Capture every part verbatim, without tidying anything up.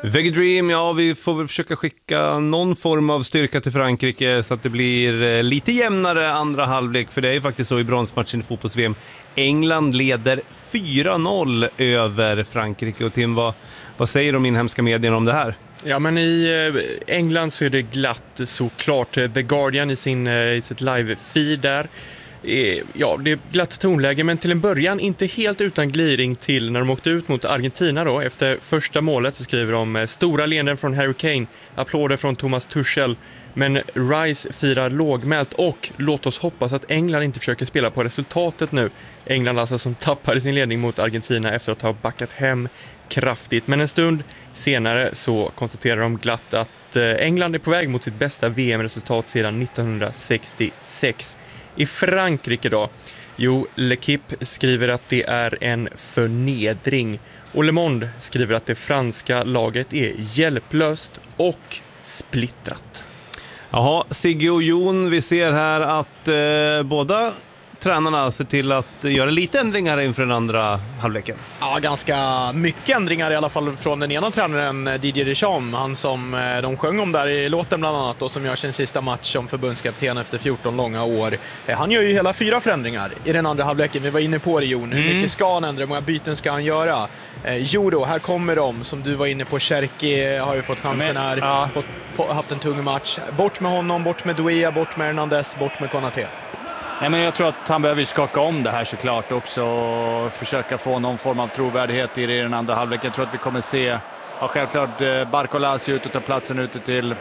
Vegedream, ja vi får väl försöka skicka någon form av styrka till Frankrike så att det blir lite jämnare andra halvlek, för det är ju faktiskt så i bronsmatchen i fotbolls-V M. England leder fyra noll över Frankrike, och Tim, vad, vad säger de inhemska medierna om det här? Ja, men i England så är det glatt såklart. The Guardian i, sin, i sitt live-feed där. Ja, det är glatt tonläge, men till en början inte helt utan gliring till när de åkte ut mot Argentina då. Efter första målet så skriver de stora leenden från Harry Kane, applåder från Thomas Tuchel, men Rice firar lågmält och låt oss hoppas att England inte försöker spela på resultatet nu. England alltså som tappade sin ledning mot Argentina efter att ha backat hem kraftigt. Men en stund senare så konstaterar de glatt att England är på väg mot sitt bästa V M-resultat sedan nittonhundrasextiosex. I Frankrike då? Jo, L'Equipe skriver att det är en förnedring. Och Le Monde skriver att det franska laget är hjälplöst och splittrat. Jaha, Sigge och Jon, vi ser här att eh, båda tränarna ser till att göra lite ändringar inför den andra halvleken. Ja, ganska mycket ändringar i alla fall från den ena tränaren, Didier Deschamps. Han som de sjöng om där i låten bland annat och som gör sin sista match som förbundskapten efter fjorton långa år. Han gör ju hela fyra förändringar i den andra halvleken. Vi var inne på det, Jon. Hur mycket ska han ändra? Hur många byten ska han göra? Eh, jo då, här kommer de som du var inne på. Cherki har ju fått chansen här. Ja. Fått, få, haft en tung match. Bort med honom, bort med Doué, bort med Hernandez, bort med Konaté. Nej, men jag tror att han behöver skaka om det här såklart också och försöka få någon form av trovärdighet i den andra halvleken. Jag tror att vi kommer se, ja, självklart Barcola ser ut att ta platsen ute till,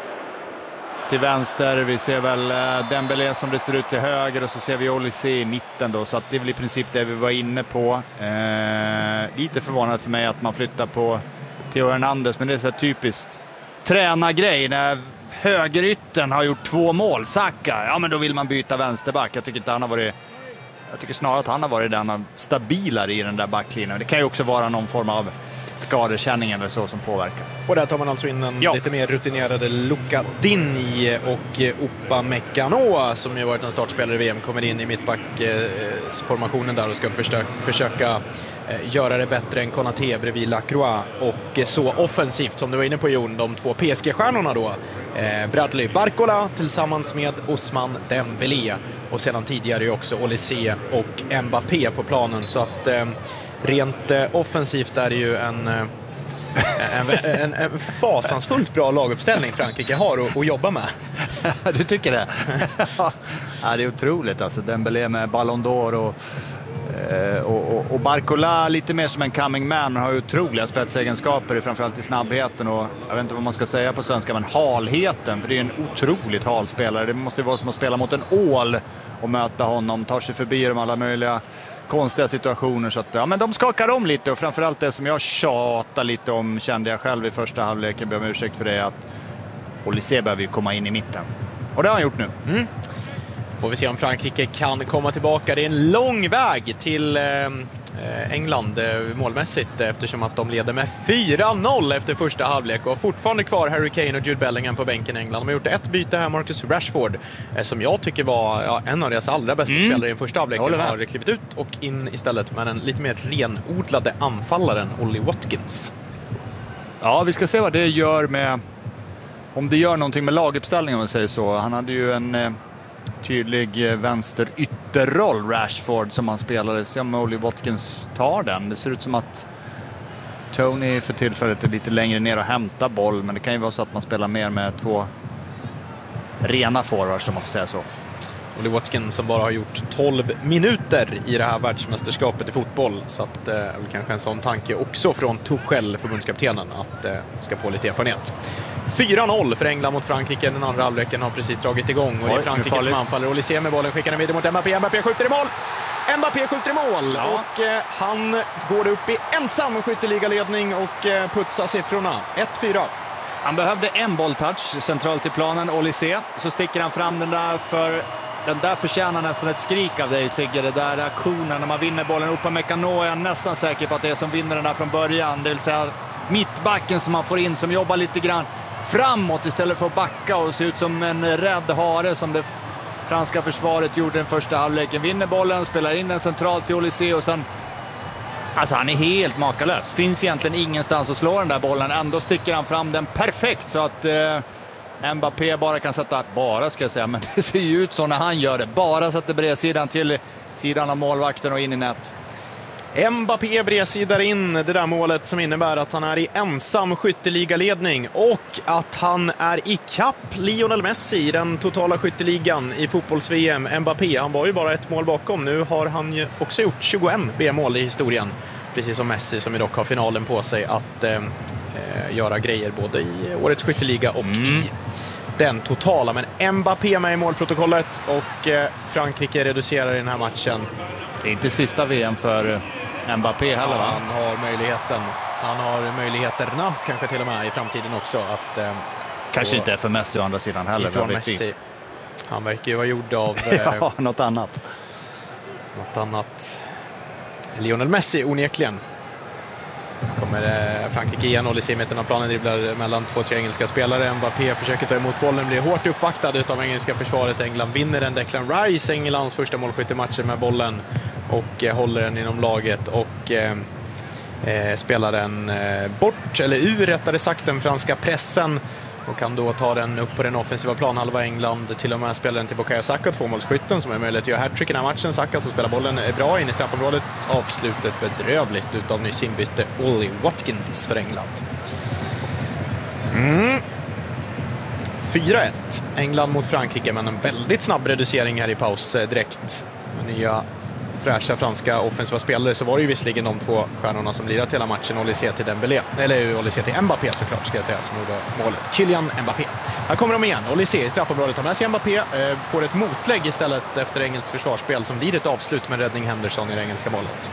till vänster. Vi ser väl Dembélé som det ser ut till höger och så ser vi Olise i mitten då. Så att det är väl i princip det vi var inne på. Eh, lite förvånande för mig att man flyttar på Theo Hernandez, men det är så här typiskt tränargrej när högerytten har gjort två mål. Saka, ja men då vill man byta vänsterback. Jag tycker inte han har varit, jag tycker snarare att han har varit den stabilare i den där backlinjen. Det kan ju också vara någon form av skadekänning eller så som påverkar. Och där tar man alltså in en ja. lite mer rutinerade Luca Dini och Upamecano som ju varit en startspelare i V M, kommer in i mittbackformationen där och ska försöka, försöka göra det bättre än Konaté bredvid Lacroix. Och så offensivt som du var inne på, Jon, de två P S G-stjärnorna då, Bradley Barcola tillsammans med Ousmane Dembélé och sedan tidigare ju också Olise och Mbappé på planen. Så att rent offensivt är det ju en, en, en, en fasansfullt bra laguppställning Frankrike har att, att jobba med. Du tycker det? Ja, det är otroligt. Alltså, Dembélé med Ballon d'Or och, och, och, och Barcola lite mer som en coming man. Han har ju otroliga spetsegenskaper, framförallt i snabbheten och jag vet inte vad man ska säga på svenska, men halheten, för det är en otroligt hal spelare. Det måste vara som att spela mot en ål och möta honom, tar sig förbi de alla möjliga konstiga situationer, så att ja, men de skakar om lite och framförallt det som jag tjatar lite om, kände jag själv i första halvleken, ber om ursäkt för det, att Olise behöver ju komma in i mitten och det har han gjort nu. Mm. Får vi se om Frankrike kan komma tillbaka. Det är en lång väg till eh, England eh, målmässigt eftersom att de leder med fyra noll efter första halvlek och fortfarande kvar Harry Kane och Jude Bellingham på bänken i England. De har gjort ett byte här, Marcus Rashford eh, som jag tycker var ja, en av deras allra bästa mm. spelare i den första halvleken, har klivit ut och in istället med den lite mer renodlade anfallaren Ollie Watkins. Ja, vi ska se vad det gör med, om det gör någonting med laguppställningen om man säger så. Han hade ju en eh, tydlig vänster ytterroll, Rashford, som han spelade. Se om Ollie Watkins tar den. Det ser ut som att Tony för tillfället är lite längre ner och hämtar boll, men det kan ju vara så att man spelar mer med två rena forwards, som man får säga så. Ollie Watkins som bara har gjort tolv minuter i det här världsmästerskapet i fotboll, så att eh, kanske en sån tanke också från Tuchel, förbundskaptenen, att eh, ska få lite erfarenhet. fyra noll för England mot Frankrike. Den andra halvleken har precis dragit igång och det är Frankrike som anfaller. Olise med bollen, skickar den vidare mot Mbappé. Mbappé skjuter i mål! Mbappé skjuter i mål! Ja. Och eh, han går upp i ensam skytteligaledning och eh, putsar siffrorna. ett fyra. Han behövde en bolltouch centralt i planen, Olise. Så sticker han fram den där för... Den där förtjänar nästan ett skrik av dig, Sigge. Det där aktionen när man vinner bollen. Upamecano är jag nästan säker på att det är som vinner den där från början. Det vill säga mittbacken som man får in, som jobbar lite grann framåt istället för att backa och se ut som en rädd hare som det franska försvaret gjorde den första halvleken. Vinner bollen, spelar in den centralt till Olise och sen Alltså han är helt makalös. Finns egentligen ingenstans att slå den där bollen. Ändå sticker han fram den perfekt så att eh, Mbappé bara kan sätta, bara ska jag säga, men det ser ju ut så när han gör det. Bara sätter bredsidan till sidan av målvakten och in i nät. Mbappé bredsidar in det där målet som innebär att han är i ensam skytteligaledning och att han är i kapp Lionel Messi i den totala skytteligan i fotbolls-V M. Mbappé, han var ju bara ett mål bakom. Nu har han ju också gjort tjugoett V M-mål i historien. Precis som Messi som ju dock har finalen på sig att eh, göra grejer både i årets skytteliga och mm. i den totala. Men Mbappé med i målprotokollet och eh, Frankrike reducerar i den här matchen. Det är inte sista V M för Mbappé heller, va? Ja, han har möjligheten. Han har möjligheterna kanske till och med i framtiden också att... Eh, kanske inte är för Messi å andra sidan heller. Ifrån Messi. Han verkar ju vara gjord av... Eh, ja, något annat. Något annat. Lionel Messi, onekligen. Kommer eh, Frankrike igen. Olise i mitten av planen dribblar mellan två, tre engelska spelare. Mbappé försöker ta emot bollen, blir hårt uppvaktad av engelska försvaret. England vinner den. Declan Rice, Englands första målskytt i matchen med bollen. Och eh, håller den inom laget och eh, eh, spelar den eh, bort, eller ur rättare sagt, den franska pressen. Och kan då ta den upp på den offensiva planhalva. England till och med spelar den till Bukayo Saka, tvåmålsskytten som är möjligt att göra hattrick i den här matchen. Saka som spelar bollen är bra in i straffområdet. Avslutet bedrövligt utav nyss inbytte Ollie Watkins för England. Mm. fyra ett. England mot Frankrike, men en väldigt snabb reducering här i paus direkt. Med nya fräscha franska offensiva spelare så var det ju visserligen de två stjärnorna som lirat hela matchen. Olise till Dembélé, eller Olise till Mbappé såklart ska jag säga, som gjorde målet. Kylian Mbappé. Här kommer de igen. Olise i straffområdet har med sig Mbappé. Eh, får ett motlägg istället efter engelskt försvarsspel som blir ett avslut med räddning Henderson i det engelska målet.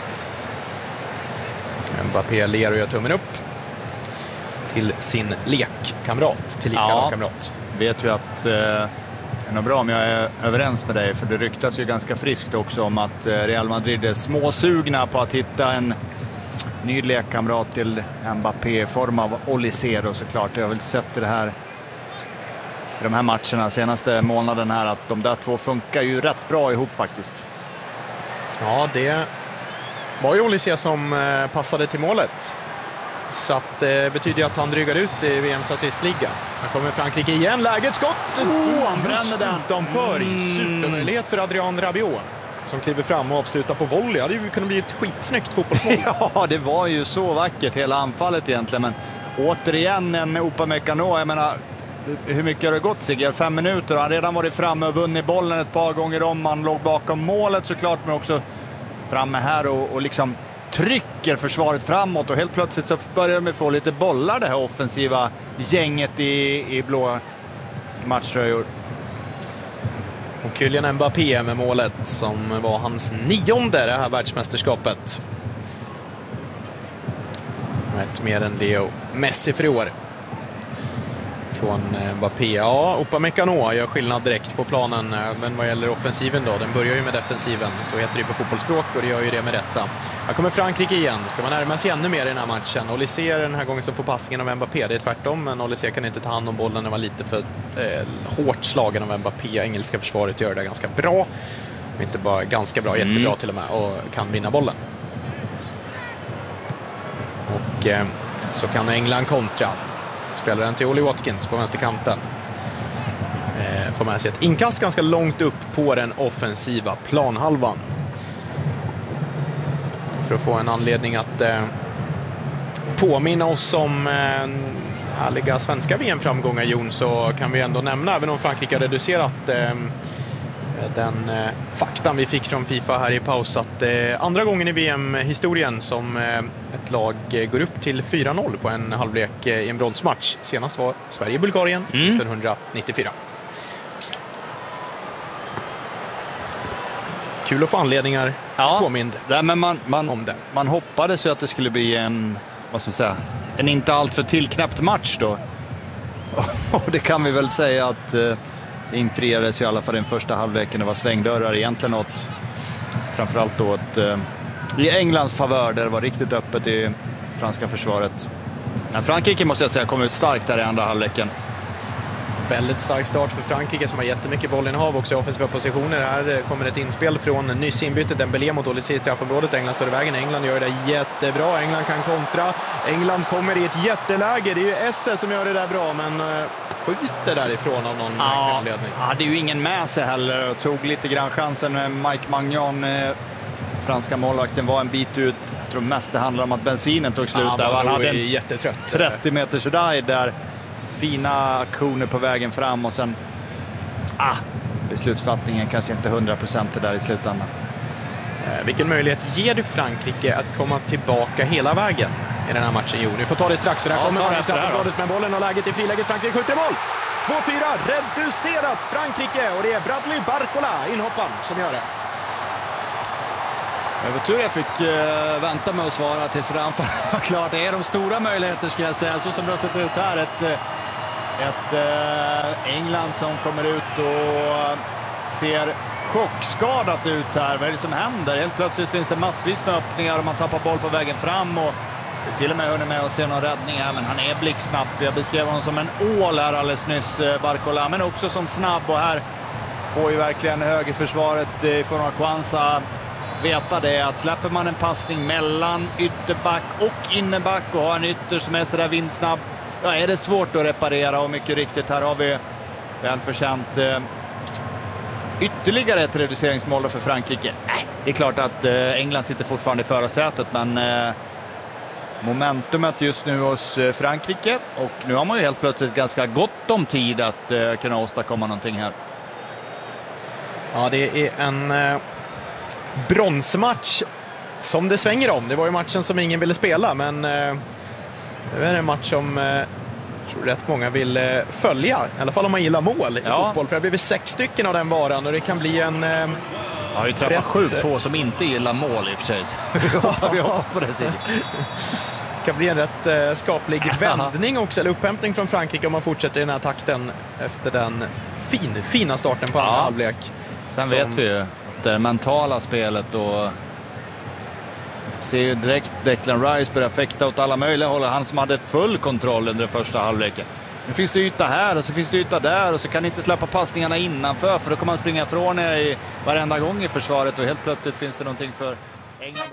Mbappé ler och gör tummen upp till sin lekkamrat, till lika ja, kamrat. Vet ju att... Eh... Det är bra om jag är överens med dig, för det ryktas ju ganska friskt också om att Real Madrid är småsugna på att hitta en ny lekkamrat till Mbappé i form av Olise då, såklart. Jag har väl sett det här i de här matcherna senaste månaden här att de där två funkar ju rätt bra ihop faktiskt. Ja, det var ju Olise som passade till målet. Så att det betyder att han drygar ut i V M:s assistliga. Här kommer Frankrike igen. Läget, skott! Oh, han bränner den. Utanför. Mm. Supermöjlighet för Adrien Rabiot som kliver fram och avslutar på volley. Det hade ju kunnat bli ett skitsnyggt fotbollsmål. Ja, det var ju så vackert hela anfallet egentligen. Men återigen en Upamecano. Jag menar, hur mycket har det gått sig? Fem minuter. Han har redan varit framme och vunnit bollen ett par gånger om. Han låg bakom målet såklart, men också framme här och, och liksom trycker försvaret framåt, och helt plötsligt så börjar de få lite bollar, det här offensiva gänget i, i blå matchtröjor. Och Kylian Mbappé med målet som var hans nionde det här världsmästerskapet. Ett mer än Leo Messi för i år. Från Mbappé. Ja, Upamecano gör skillnad direkt på planen. Men vad gäller offensiven då, den börjar ju med defensiven. Så heter det på fotbollsspråk, och det gör ju det med rätta. Här kommer Frankrike igen. Ska man närma sig ännu mer i den här matchen? Olise är den här gången som får passningen av Mbappé. Det är tvärtom, men Olise kan inte ta hand om bollen. Den var lite för eh, hårt slagen av Mbappé. Engelska försvaret gör det ganska bra. Inte bara ganska bra, jättebra mm. till och med. Och kan vinna bollen. Och eh, så kan England kontra. Spelar den till Ollie Watkins på vänsterkanten. Eh, får med sig ett inkast ganska långt upp på den offensiva planhalvan. För att få en anledning att eh, påminna oss om eh, härliga svenska V M-framgångar, Jon, så kan vi ändå nämna, även om Frankrike har reducerat eh, den eh, faktan vi fick från FIFA här i paus, att eh, andra gången i V M-historien som eh, ett lag eh, går upp till fyra noll på en halvlek eh, i en bronsmatch. Senast var Sverige-Bulgarien mm. nittonhundranittiofyra. Kul att få anledningar ja, påmind nej, men man, man, om det. Man hoppades ju att det skulle bli en, vad ska man säga, en inte alltför tillknäppt match då. Och det kan vi väl säga att eh, infriades i alla fall den första halvleken. Det var svängdörrar egentligen åt, framförallt då åt, eh, i Englands favör, där det var riktigt öppet i franska försvaret. Men Frankrike måste jag säga kom ut starkt där i andra halvleken. Väldigt stark start för Frankrike som har jättemycket bollinnehav också i offensiva positioner. Här kommer ett inspel från nyss inbytet Dembélé mot Olise i straffområdet. England står i vägen. England gör det jättebra. England kan kontra. England kommer i ett jätteläge. Det är ju Esse som gör det där bra, men uh, skjuter därifrån av någon ja, anledning. Ja, det är ju ingen med sig heller och tog lite grann chansen med Mike Magnan. Eh, franska målvakten var en bit ut. Jag tror mest det handlar om att bensinen tog slut. Ja, där. Han hade en jättetrött. trettio meters ride där. Fina aktioner på vägen fram och sen ah, beslutsfattningen kanske inte hundra procent där i slutändan. Eh, vilken möjlighet ger du Frankrike att komma tillbaka hela vägen i den här matchen? Jo, ni får ta det strax för där ja, kommer man i straffområdet straffområdet med bollen och läget i friläget. Frankrike skjuter mål! två fyra, reducerat Frankrike och det är Bradley Barcola, inhopparen, som gör det. Jag var tur jag fick uh, vänta med att svara tills det var klart. Det är de stora möjligheter, ska jag säga. Så som det har sett ut här. Ett, ett uh, England som kommer ut och ser chockskadat ut här. Vad är det som händer? Helt plötsligt finns det massvis med öppningar och man tappar boll på vägen fram. Och till och med hunnit med att se någon räddning här, men han är blixtsnabb. Jag beskrev honom som en ål här alldeles nyss, Barcola. Men också som snabb, och här får ju verkligen högerförsvaret från Kwanza veta det, att släpper man en passning mellan ytterback och innerback och har en ytter som är sådär vindsnabb, ja, är det svårt att reparera. Och mycket riktigt, här har vi välförtjänt eh, ytterligare ett reduceringsmål för Frankrike. Äh, det är klart att eh, England sitter fortfarande i förarsätet, men eh, momentumet just nu hos eh, Frankrike, och nu har man ju helt plötsligt ganska gott om tid att eh, kunna åstadkomma någonting här. Ja, det är en eh... bronsmatch som det svänger om. Det var ju matchen som ingen ville spela, men eh, det är en match som eh, jag tror rätt många vill eh, följa. I alla fall om man gillar mål i ja. fotboll. För det har blivit sex stycken av den varan och det kan bli en... Eh, ja, vi träffar rätt... sjukt få som inte gillar mål i och för sig. Vi hoppas på det sidan. Det kan bli en rätt eh, skaplig vändning också, eller upphämtning från Frankrike om man fortsätter i den här takten efter den fin, fina starten på andra ja. halvlek. Sen som... vet vi ju det mentala spelet, och ser ju direkt Declan Rice börja fäkta åt alla möjliga håll. Han som hade full kontroll under första halvleken. Nu finns det yta här och så finns det yta där, och så kan inte släppa passningarna innanför, för då kommer man springa från er i varenda gång i försvaret, och helt plötsligt finns det någonting för England.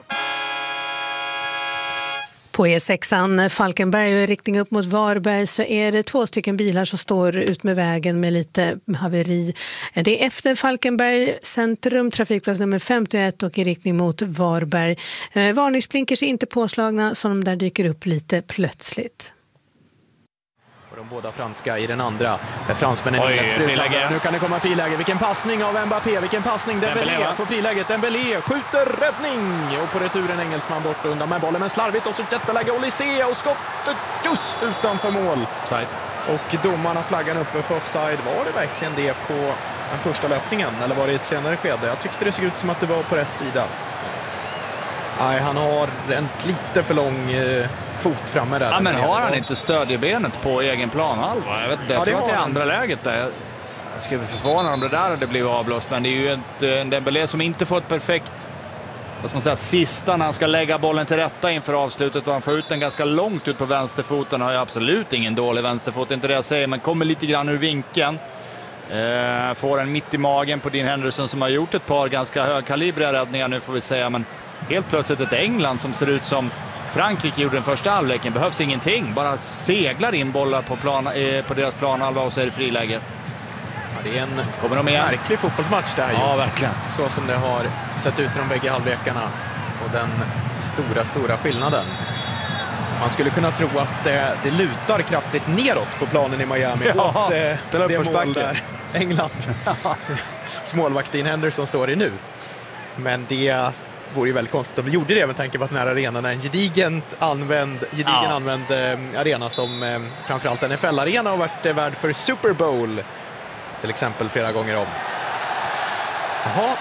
På E sexan Falkenberg och i riktning upp mot Varberg så är det två stycken bilar som står ut med vägen med lite haveri. Det är efter Falkenberg centrum, trafikplats nummer femtioett, och i riktning mot Varberg. Eh, varningsblinkers är inte påslagna, så de där dyker upp lite plötsligt. Och de båda franska i den andra. Där fransmännen är friläge. Nu kan det komma friläge. Vilken passning av Mbappé. Vilken passning. Dembélé får friläget. Dembélé skjuter, räddning. Och på returen engelsman bort undan med bollen. Men slarvigt, och så jätteläge Olise, och skottet just utanför mål. Offside. Och domarna flaggan uppe för offside. Var det verkligen det på den första löpningen? Eller var det i ett senare skede? Jag tyckte det såg ut som att det var på rätt sida. Nej, han har en lite för lång eh, fot framme där. Ja, men har han inte stödjebenet på egen planhalva? Jag vet inte, jag ja, tror att det är andra läget där. Jag skulle bli förvånad om det där hade blivit avblåst, men det är ju ett, en Dembélé som inte får ett perfekt, vad ska man säga, sista när han ska lägga bollen till rätta inför avslutet, och han får ut den ganska långt ut på vänsterfoten. Har ju absolut ingen dålig vänsterfot, inte det jag säger, men kommer lite grann ur vinkeln. Eh, får en mitt i magen på Dean Henderson som har gjort ett par ganska högkalibriga räddningar nu, får vi säga, men helt plötsligt ett England som ser ut som Frankrike gjorde den första halvleken. Behövs ingenting, bara seglar in bollar på, plan, eh, på deras planhalva, och så är det friläge. Ja, det är en Kommer de märklig fotbollsmatch det här. Ja, ju. verkligen. Så som det har sett ut i de bägge halvlekarna, och den stora, stora skillnaden. Man skulle kunna tro att det, det lutar kraftigt neråt på planen i Miami. Ja, att, eh, det mål där England smålvakt Dean Henderson står i nu. Men det vore ju väldigt konstigt om vi gjorde det, med tanke på att den här arenan är en gedigent använd, gedigen ja. använd eh, arena som eh, framförallt en N F L-arena har varit eh, värd för Super Bowl till exempel flera gånger om. Jaha.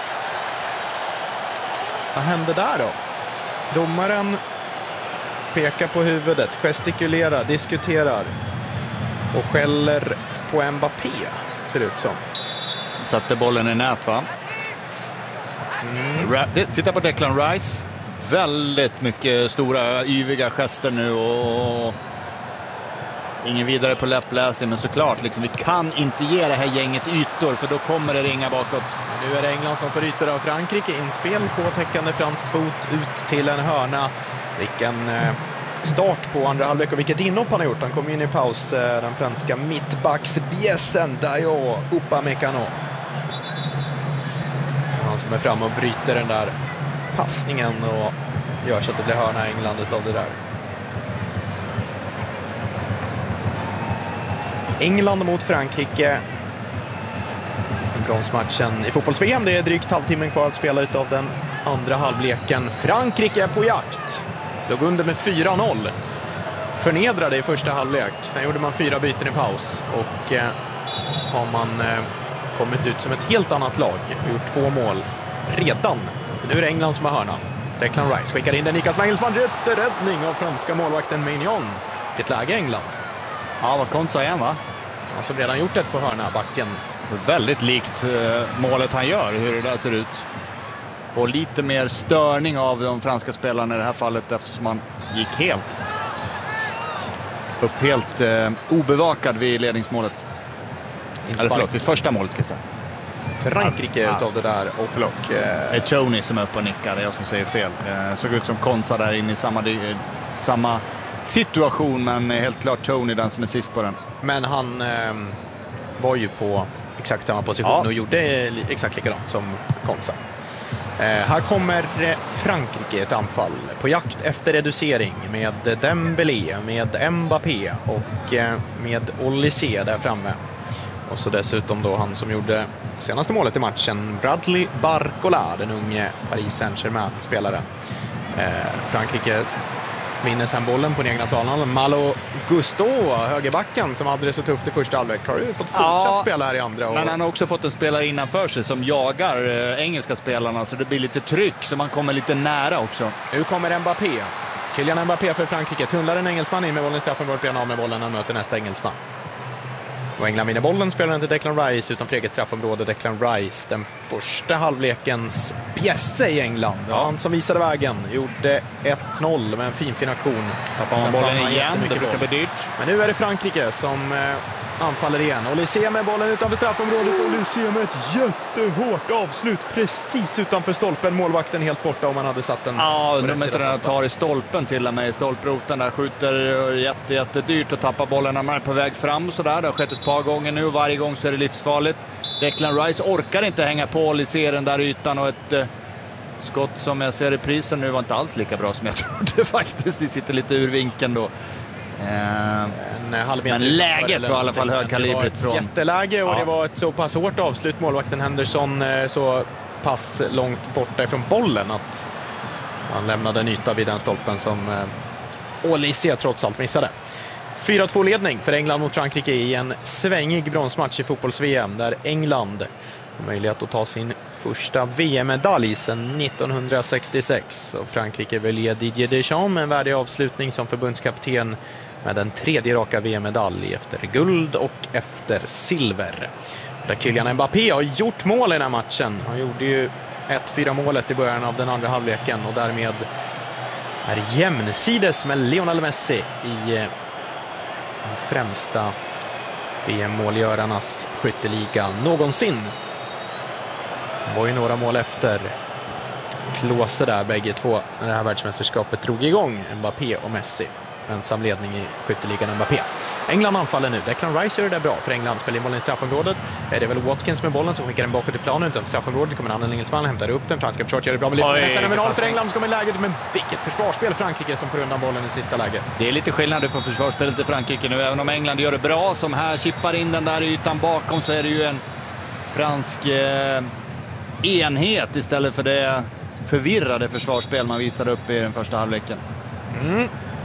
Vad hände där då? Domaren pekar på huvudet, gestikulerar, diskuterar och skäller på Mbappé, ser det ut som. Satte bollen i nät, va? Mm. Titta på Declan Rice. Väldigt mycket stora, yviga gester nu, och ingen vidare på läppläsning, men såklart, liksom, vi kan inte ge det här gänget ytor för då kommer det ringa bakåt. Nu är det England som får ytor av Frankrike. Inspel på täckande fransk fot ut till en hörna. Vilken eh, start på andra halvlek och vilket inhopp han har gjort. Han kom in i paus, eh, den franska mittbacksbjässen Dayo Upamecano. Han som är fram och bryter den där passningen och gör så att det blir hörna i England av det där. England mot Frankrike. Bronsmatchen i fotbolls-V M. Det är drygt halvtimmen kvar att spela ut av den andra halvleken. Frankrike är på jakt. Låg under med fyra noll. Förnedrade i första halvlek. Sen gjorde man fyra byten i paus. Och eh, har man eh, kommit ut som ett helt annat lag. Gjort två mål redan. Nu är det England som har hörnan. Declan Rice skickar in den. Nikas Engelsman. Räddning av franska målvakten Mignon. Ett läge England. Ja, vad Konsa igen, va? Han som redan gjort ett på hörna backen. Väldigt likt eh, målet han gör, hur det där ser ut. Får lite mer störning av de franska spelarna i det här fallet eftersom han gick helt upp helt eh, obevakad vid ledningsmålet. Eller förlåt, vid första målet ska jag säga. Frankrike ja, utav det där. Och förlåt. Eh, det är Tony som är uppe och nickar, det är jag som säger fel. Eh, såg ut som Konsa där inne i samma, eh, samma situation, men helt klart Tony den som är sist på den. Men han eh, var ju på exakt samma position ja. och gjorde exakt likadant som Konsa. Eh, här kommer Frankrike ett anfall på jakt efter reducering med Dembélé, med Mbappé och eh, med Olysée där framme. Och så dessutom då han som gjorde senaste målet i matchen, Bradley Barcola, den unge Paris Saint-Germain-spelaren. Eh, Frankrike vinner sen bollen på den egna planen. Malo Gusto, högerbacken, som hade det så tufft i första halvlek, har ju fått fortsatt ja, spela här i andra. Och... Men han har också fått en spelare innanför sig som jagar eh, engelska spelarna, så det blir lite tryck, så man kommer lite nära också. Nu kommer Mbappé. Kylian Mbappé för Frankrike. Tunnlar en engelsman in med bollen i straffområdet, blir av med bollen, han möter nästa engelsman. Och England vinner bollen, spelar inte Declan Rice utan för eget straffområde. Declan Rice, den första halvlekens bjässe i England. Ja. Han som visade vägen, gjorde ett noll med en fin fin aktion. Tappar man bollen igen, det brukar bli dyrt. Men nu är det Frankrike som eh, anfaller igen. Olysée med bollen utanför straffområdet. Olysée med ett jättehårt avslut precis utanför stolpen. Målvakten helt borta om man hade satt den. Ja, de inte den tar i stolpen till och med. I stolproten där skjuter jätte, jätte dyrt och tappar bollen när man är på väg fram. Så där. Det har skett ett par gånger nu och varje gång så är det livsfarligt. Declan Rice orkar inte hänga på Olysée den där ytan, och ett eh, skott som jag ser i prisen nu var inte alls lika bra som jag trodde faktiskt. Det sitter lite ur vinkeln då. Eh, men läget var i alla fall högkalibrigt från... jätteläge och ja. det var ett så pass hårt avslut. Målvakten Henderson eh, så pass långt borta ifrån bollen att han lämnade en yta vid den stolpen som eh, Olysée trots allt missade. fyra två ledning för England mot Frankrike i en svängig bronsmatch i fotbolls-V M där England har möjlighet att ta sin första V M-medalj sedan nittonhundrasextiosex. Och Frankrike vill ge Didier Deschamps en värdig avslutning som förbundskapten med den tredje raka V M-medalj efter guld och efter silver. Där Kylian Mbappé har gjort mål i den här matchen. Han gjorde ju ett fyra målet i början av den andra halvleken och därmed är jämnsides med Lionel Messi i den främsta V M-målgörarnas skytteliga någonsin. Det var ju några mål efter Klose där bägge två när det här världsmästerskapet drog igång. Mbappé och Messi. Ensam ledning i skytteligan Mbappé. England anfaller nu. Declan Rice gör det bra för England. Spelar in bollen i straffområdet. Det är väl Watkins med bollen som skickar den bakåt i planen utanför straffområdet. Kommer en annan engelsman, hämtar upp den. Franska försvaret gör det bra med lyften. En fenomenal för England som kommer i läget. Men vilket försvarsspel Frankrike som får undan bollen i sista läget. Det är lite skillnad på försvarsspelet i Frankrike nu. Även om England gör det bra som här chippar in den där ytan bakom, så är det ju en fransk eh, enhet istället för det förvirrade försvarsspel man visade upp i den första halvleken. Mm.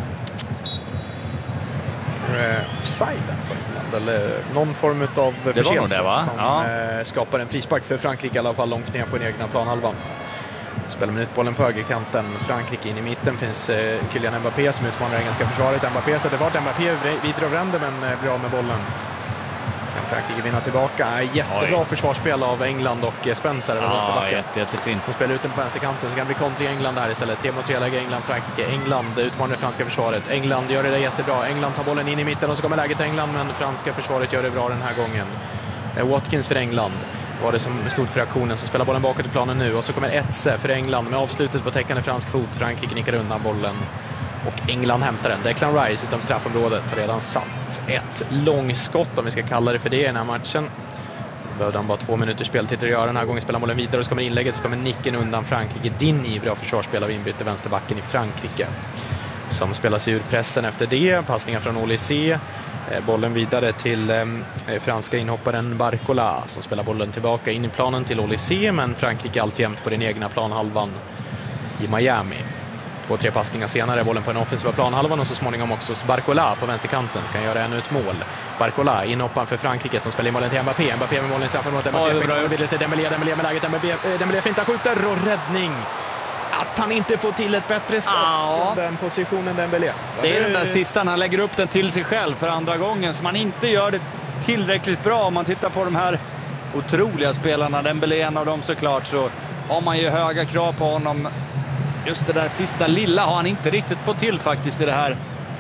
Offside på England, eller någon form av förseelse som ja. skapar en frispark för Frankrike i alla fall långt ner på den egna planhalvan. Spelar minut bollen på högerkanten. Frankrike in i mitten finns eh, Kylian Mbappé som utmanar engelska försvaret. Mbappé sätter fart. Mbappé vidare och vänder men eh, blir av med bollen. Frankrike vinna tillbaka. Jättebra Oj. försvarsspel av England och Spencer, eller ja, vänsterbacken. Jätte, jättefint. De spelar ut den på vänsterkanten, så kan det bli kontring England här istället. Tre mot tre läge England, Frankrike. England utmanar det franska försvaret. England gör det jättebra. England tar bollen in i mitten och så kommer läget till England, men franska försvaret gör det bra den här gången. Watkins för England var det som stod för aktionen, så spelar bollen bakåt i planen nu, och så kommer Etze för England med avslutet på täckande fransk fot. Frankrike nickar undan bollen och England hämtar den. Declan Rice utom straffområdet har redan satt ett långskott, om vi ska kalla det för det, i den här matchen. Behövde han bara två minuters speltid att göra. Den här gången spelar bollen vidare och så kommer inlägget, så kommer nicken undan Frankrike. Dinny, bra försvarsspel av inbyte vänsterbacken i Frankrike, som spelar sig ur pressen efter det. Passningar från Olysée. Bollen vidare till eh, franska inhopparen Barcola, som spelar bollen tillbaka in i planen till Olysée, men Frankrike alltjämt på den egna planhalvan i Miami. Två, tre passningar senare, bollen på den offensiva planhalvan, och så småningom också Barcola på vänsterkanten ska han göra ännu ett mål. Barcola, inhopparen för Frankrike, som spelar i målen till Mbappé. Mbappé med målen i straffområdet. Mbappé vidare till Dembélé, Dembélé med läget. Dembélé, Dembélé fintar, skjuter och räddning. Att han inte får till ett bättre skott ja. från den positionen, Dembélé. Det är den där sista, han lägger upp den till sig själv för andra gången, så man inte gör det tillräckligt bra. Om man tittar på de här otroliga spelarna, Dembélé en av dem såklart, så har man ju höga krav på honom. Just det där sista lilla har han inte riktigt fått till faktiskt i det här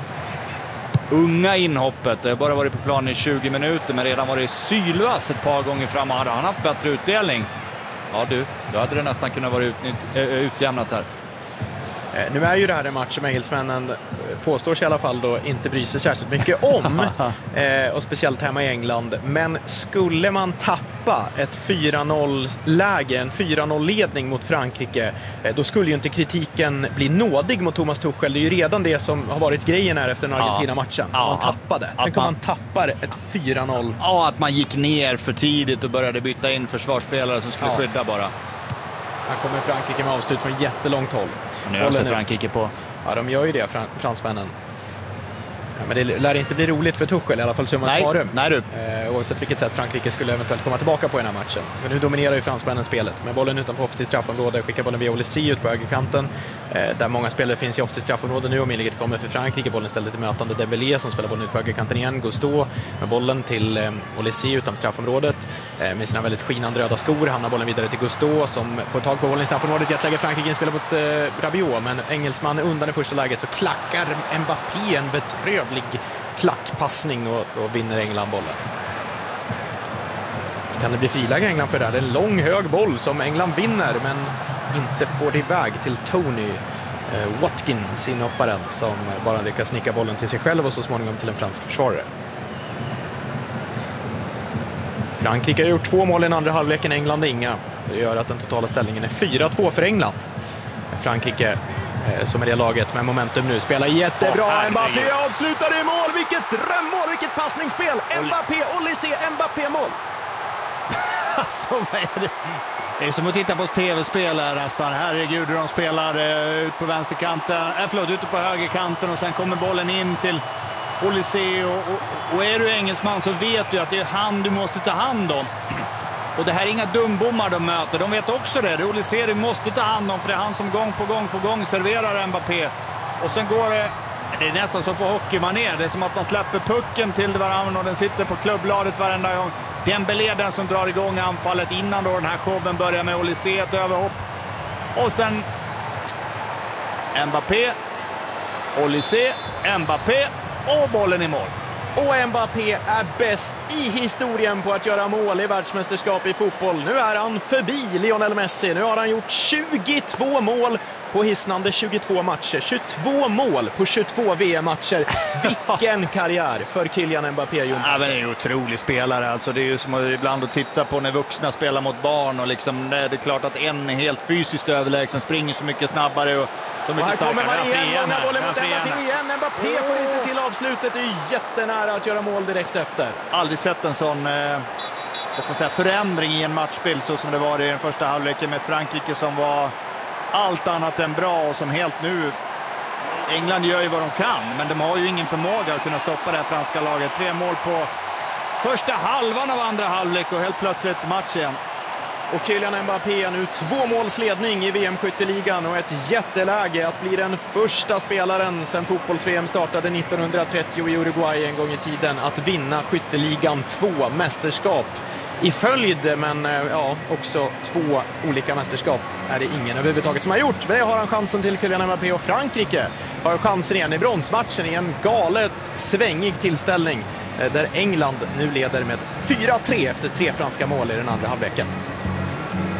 unga inhoppet. Det har bara varit på plan i tjugo minuter, men redan varit sylvass ett par gånger fram, och hade han haft bättre utdelning. Ja du, då hade det nästan kunnat vara utnytt, utjämnat här. Nu är ju det här en match som engelsmännen påstår sig i alla fall då inte bryr sig särskilt mycket om. eh, och speciellt hemma i England. Men skulle man tappa ett fyra noll-läge, en fyra noll-ledning mot Frankrike, eh, då skulle ju inte kritiken bli nådig mot Thomas Tuchel. Det är ju redan det som har varit grejen här efter den Argentina-matchen. Ja, man tappade. Tänk om man tappar ett fyra noll. Ja, att man gick ner för tidigt och började byta in försvarsspelare som skulle ja. skydda bara. Här kommer Frankrike med avslut från jättelångt håll. Nu öser Frankrike på. Ja, de gör ju det, fran fransmännen. Ja, men det lär inte bli roligt för Tuchel, i alla fall summa sparum. Nej, du. Eh, oavsett vilket sätt Frankrike skulle eventuellt komma tillbaka på i den här matchen. Men nu dominerar ju fransmännen spelet. Med bollen utanför offensivt straffområde skickar bollen via Olysée ut på högerkanten. Eh, där många spelare finns i offensivt straffområde nu, och inlägget kommer för Frankrike. Bollen ställer till mötande Dembélé, som spelar bollen ut på högerkanten igen. Gusto med bollen till eh, Olysée utanför straffområdet. Eh, med sina väldigt skinande röda skor hamnar bollen vidare till Gusto, som får tag på bollen i straffområdet. Jätteläge Frankrike spelar mot eh, Rabiot, men engelsman undan i första läget, så klackar Mbappé en bedrövlig klackpassning och, och vinner England bollen. Kan det bli friläge England för det här? Det är en lång hög boll som England vinner, men inte får det iväg till Tony eh, Watkins, inhopparen, som bara lyckas snicka bollen till sig själv och så småningom till en fransk försvarare. Frankrike har gjort två mål i den andra halvleken, England inga. Det gör att den totala ställningen är fyra två för England. Frankrike som är det laget med momentum nu spelar jättebra. Oh, Mbappé avslutar i mål. Vilket drömmål, vilket passningsspel. Mbappé, Olysée, Mbappé-mål. Alltså, vad är det? Det är som att titta på tv-spel här nästan. Herregud, de spelar uh, ut på vänsterkanten. Äh, förlåt, ute på högerkanten, och sen kommer bollen in till Olysée. Och, och, och är du engelsman så vet du att det är han du måste ta hand om. Och det här är inga dumbommar de möter. De vet också det. Olysée måste ta hand om, för det är han som gång på gång på gång serverar Mbappé. Och sen går det... Det är nästan så på hockeymanér. Det är som att man släpper pucken till varann och den sitter på klubbbladet varenda gång. Dembélé den som drar igång anfallet innan då den här showen börjar med Olysée, ett överhopp. Och sen Mbappé, Olysée, Mbappé och bollen i mål. Och Mbappé är bäst i historien på att göra mål i världsmästerskap i fotboll. Nu är han förbi Lionel Messi. Nu har han gjort tjugotvå mål på hisnande tjugotvå matcher. tjugotvå mål på tjugotvå V M-matcher. Vilken karriär för Kylian Mbappé. Ja, men det är en otrolig spelare. Alltså, det är ju som att ibland att titta på när vuxna spelar mot barn. Och liksom, det är klart att en är helt fysiskt överlägsen, springer så mycket snabbare och så mycket och här starkare. Här kommer man igen, många bollen mot Mbappé igen. Mbappé oh. får inte till avslutet. Det är jättenära att göra mål direkt efter. Aldrig sett en sån eh, vad ska man säga, förändring i en matchbild så som det var i den första halvleken med ett Frankrike som var allt annat än bra och som helt nu... England gör ju vad de kan, men de har ju ingen förmåga att kunna stoppa det här franska laget. Tre mål på första halvan av andra halvlek och helt plötsligt match igen. Och Kylian Mbappé har nu två målsledning i V M-skytteligan och ett jätteläge att bli den första spelaren sedan fotbolls-V M startade nittonhundratrettio i Uruguay en gång i tiden att vinna skytteligan två mästerskap i följd, men ja, också två olika mästerskap är det ingen överhuvudtaget som har gjort. Men det har han chansen till, Kylian Mbappé, och Frankrike har chansen igen i bronsmatchen i en galet svängig tillställning där England nu leder med fyra tre efter tre franska mål i den andra halvleken.